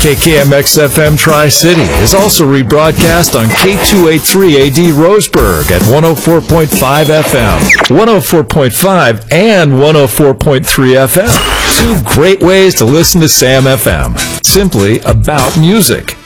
KKMX-FM Tri-City is also rebroadcast on K283AD Roseburg at 104.5 FM, 104.5 and 104.3 FM. Two great ways to listen to Sam FM. Simply about music.